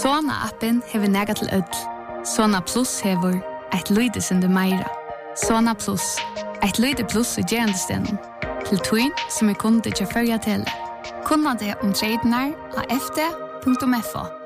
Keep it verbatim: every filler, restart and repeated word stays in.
Sona-appen hever nega til ødel. Sona Plus hever et lydesende meira. Sona Plus, et lyde plus i gerandestenen. Til tøyn som er kunde til førja til. Kunna det om tredjenar av f d punktum f o.